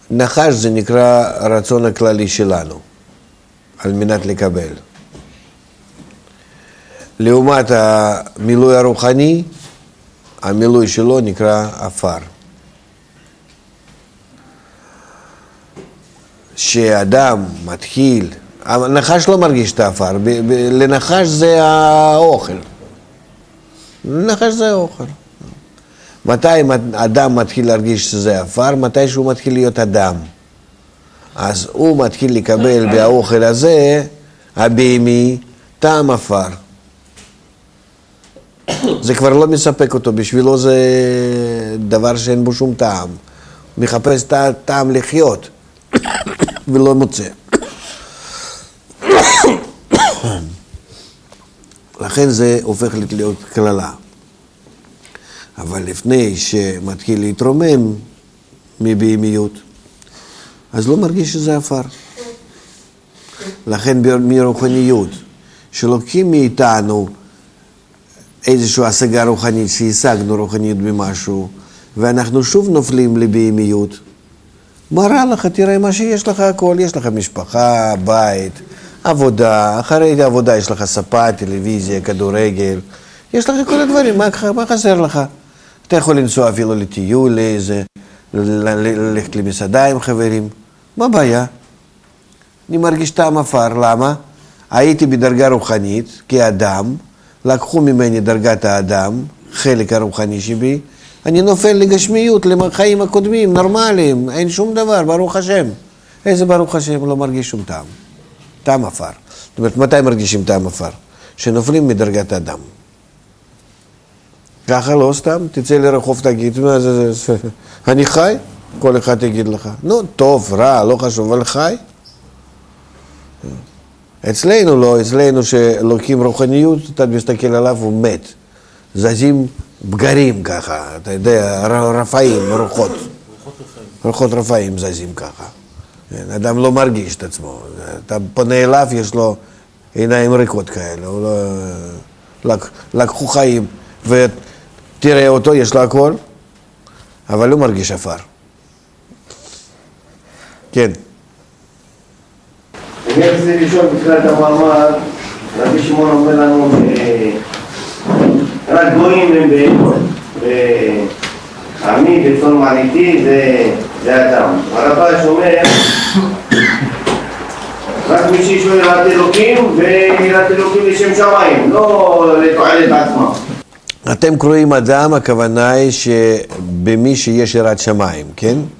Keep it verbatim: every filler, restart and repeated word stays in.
נחש זה נקרא הרצון הכללי שלנו, על מנת לקבל. לעומת המילוי הרוחני, המילוי שלו נקרא אפר. שאדם מתחיל, הנחש לא מרגיש את האפר, לנחש זה האוכל. לנחש זה האוכל. מתי אדם מתחיל להרגיש שזה אפר? מתי שהוא מתחיל להיות אדם. אז הוא מתחיל לקבל באוכל הזה, הבהמי, טעם אפר. זה כבר לא מספק אותו, בשבילו זה דבר שאין בו שום טעם. הוא מחפש טעם לחיות, ולא מוצא. לכן זה הופך להיות כללה. אבל לפני שמתחיל להתרומם מבהמיות, אז לא מרגיש שזה אפר. לכן מרוחניות, שלוקחים מאיתנו איזושהי השגה רוחנית, שהשגנו רוחנית במשהו, ואנחנו שוב נופלים לבהמיות, מה רע לך? תראה מה שיש לך הכל, יש לך משפחה, בית, עבודה, אחרי העבודה יש לך ספה, טלוויזיה, כדורגל, יש לך כל הדברים, מה, מה חסר לך? אתה יכול לנסוע אפילו לטיול, לאיזה, ללכת למסעדה עם חברים, מה הבעיה? אני מרגיש טעם אפר, למה? הייתי בדרגה רוחנית, כאדם, לקחו ממני דרגת האדם, חלק הרוחני שבי, אני נופל לגשמיות, לחיים הקודמים, נורמליים, אין שום דבר, ברוך השם. איזה ברוך השם? לא מרגיש שום טעם. טעם אפר. זאת אומרת, מתי מרגישים טעם אפר? שנופלים מדרגת האדם. ככה לא סתם, תצא לרחוב, תגיד, מה זה, זה, אני חי? כל אחד יגיד לך, נו, טוב, רע, לא חשוב, אבל חי? אצלנו לא, אצלנו שלוקחים רוחניות, אתה מסתכל עליו, הוא מת. זזים בגרים ככה, אתה יודע, רפאים, רוחות. רוחות רפאים זזים ככה. אדם לא מרגיש את עצמו. אתה פונה אליו, יש לו עיניים ריקות כאלה. הוא לא... לקחו חיים, ותראה אותו, יש לו הכל, אבל הוא מרגיש אפר. כן. אני רוצה לשאול בתחילת המאמר, רבי שמעון אומר לנו, רק גויים הם בעמי, בצאן מרעיתי, זה אדם. הרב אומר, רק מי שיש לו יראת אלוקים, ויראת אלוקים לשם שמיים, לא לתועלת בעצמם. אתם קוראים אדם, הכוונה היא שבמי שיש יראת שמיים, כן?